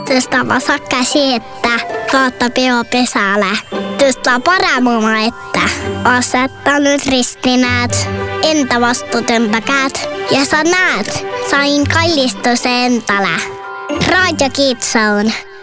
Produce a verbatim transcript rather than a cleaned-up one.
Tõstava käsi ette, vaata peo pesale. Tõsta paremuma ette, aseta nüüd risti näed. Enda vastu tõmba käed ja sa näed, sain kallistuse endale. Raadio Kids Zone.